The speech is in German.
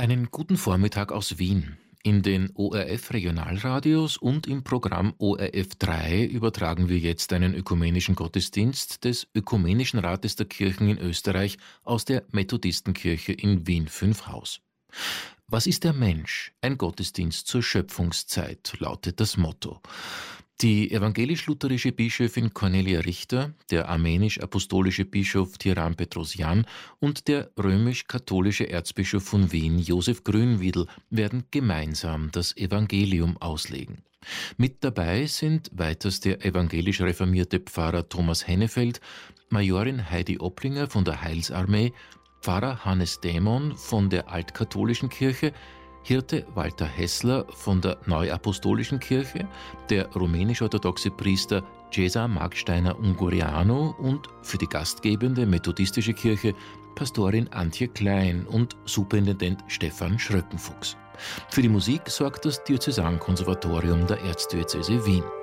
Einen guten Vormittag aus Wien. In den ORF-Regionalradios und im Programm ORF 3 übertragen wir jetzt einen ökumenischen Gottesdienst des Ökumenischen Rates der Kirchen in Österreich aus der Methodistenkirche in Wien 5 Haus. Was ist der Mensch? Ein Gottesdienst zur Schöpfungszeit, lautet das Motto. Die evangelisch-lutherische Bischöfin Cornelia Richter, der armenisch-apostolische Bischof Tiran Petrosyan und der römisch-katholische Erzbischof von Wien Josef Grünwiedl werden gemeinsam das Evangelium auslegen. Mit dabei sind weiters der evangelisch reformierte Pfarrer Thomas Hennefeld, Majorin Heidi Opplinger von der Heilsarmee, Pfarrer Hannes Dämon von der Altkatholischen Kirche, Hirte Walter Hessler von der Neuapostolischen Kirche, der rumänisch-orthodoxe Priester Ceza Magsteiner Ungurianu und für die gastgebende methodistische Kirche Pastorin Antje Klein und Superintendent Stefan Schröckenfuchs. Für die Musik sorgt das Diözesankonservatorium der Erzdiözese Wien.